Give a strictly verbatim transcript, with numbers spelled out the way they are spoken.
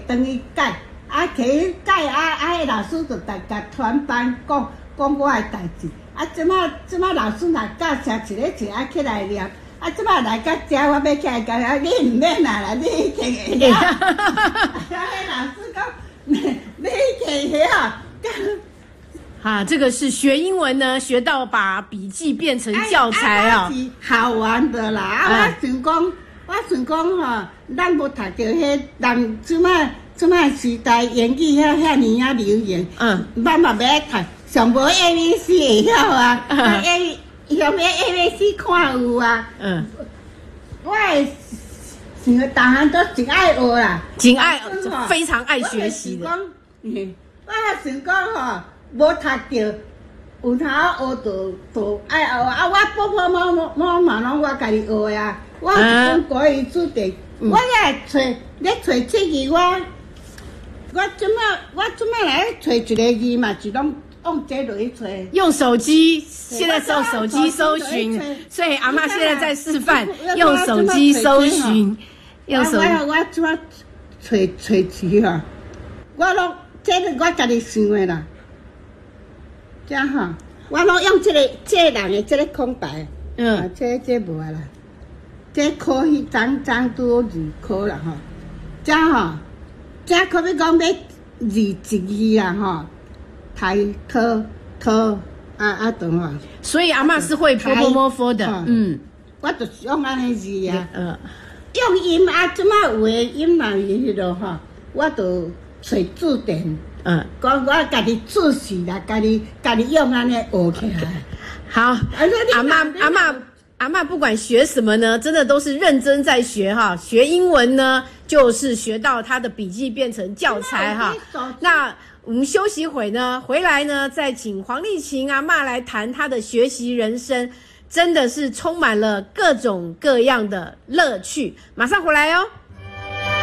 等于改，啊，摕改啊啊，迄老师就甲甲全班讲讲我诶代志。啊，即马即马老师若教写一个字啊起来念，啊，即马来到遮我要起来教啊，你毋免啊啦，你去会晓。啊，迄老师讲，你你去会晓。 啊，这个是学英文呢，学到把笔记变成教材啊， 是好玩的啦。啊，我想讲，我想讲吼，咱无读着迄人即摆即摆时代英语遐遐尼啊流行，嗯，咱嘛袂读，上无 A B C 会晓啊，啊 A 上要 A B C 看有啊，嗯，我会想逐项都真爱学啦， 真爱，非常爱学习的。 我想讲吼。无读着，有通学着着爱学啊！我婆婆妈妈妈嘛拢我家己学呀。我一本国语字典，我咧找咧找七字，我我即摆我即摆来找一个字嘛，是拢用这落去找。 用手机，现在用手机搜寻，所以阿嬷现在在示范用手机搜寻。用手。 我我即摆找找字啊，我拢这个我家己想的啦。这吼，我拢用这个这个人的这个空白，嗯，啊、这这无啊啦，这考迄张张多字考啦吼，这吼，这可要讲要字一字啦吼，抬头头啊啊等啊， 所以阿嬷是会波波摸佛的，嗯， 我就是用安尼字啊，嗯，用音啊，即马有诶音嘛迄落吼，我就找字典。嗯，我我家己自习啦，家己家己用安尼学起来。 好，阿嬷阿嬷阿嬷不管学什么呢，真的都是认真在学哈。学英文呢，就是学到他的笔记变成教材哈。那我们休息会呢，回来呢，再请黄丽琴阿嬷来谈她的学习人生，真的是充满了各种各样的乐趣。马上回来哦。